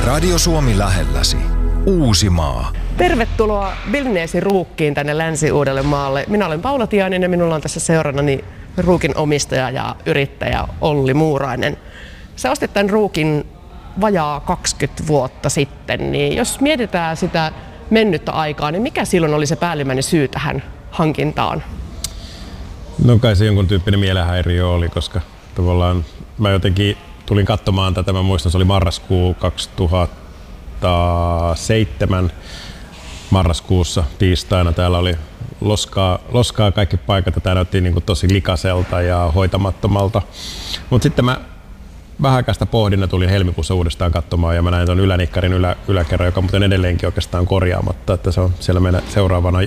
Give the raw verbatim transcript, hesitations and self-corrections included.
Radio Suomi lähelläsi. Uusimaa. Tervetuloa Vilniesi Ruukkiin tänne Länsi-Uudellemaalle. Minä olen Paula Tiainen ja minulla on tässä seurannani Ruukin omistaja ja yrittäjä Olli Muurainen. Sä ostit tämän Ruukin vajaa kaksikymmentä vuotta sitten, niin jos mietitään sitä mennyttä aikaa, niin mikä silloin oli se päällimmäinen syy tähän hankintaan? No kai se jonkun tyyppinen mielenhäiriö oli, koska tavallaan mä jotenkin tulin katsomaan tätä, mä muistan se oli marraskuu kaksituhattaseitsemän marraskuussa tiistaina. Täällä oli loskaa, loskaa kaikki paikat ja tää näytti niin kuin tosi likaiselta ja hoitamattomalta. Mutta sitten mä vähän aikaa sitä pohdin ja tulin helmikuussa uudestaan katsomaan ja mä näin ton ylänikkarin ylä, yläkerran, joka muuten edelleenkin oikeastaan korjaamatta, että se on siellä meidän seuraavana